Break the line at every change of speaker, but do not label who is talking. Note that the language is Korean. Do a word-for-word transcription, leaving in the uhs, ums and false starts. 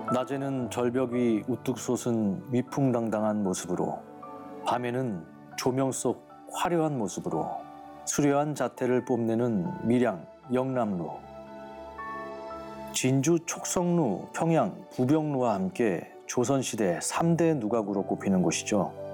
낮에는 절벽 위 우뚝 솟은 위풍당당한 모습으로, 밤에는 조명 속 화려한 모습으로 수려한 자태를 뽐내는 밀양, 영남루. 진주, 촉성루, 평양, 부병루와 함께 조선시대 삼 대 누각으로 꼽히는 곳이죠.